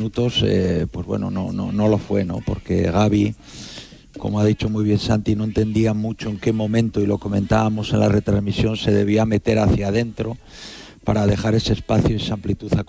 minutos, pues bueno, no lo fue, ¿no? Porque Gavi, como ha dicho muy bien Santi, no entendía mucho en qué momento, y lo comentábamos en la retransmisión, se debía meter hacia adentro para dejar ese espacio y esa amplitud a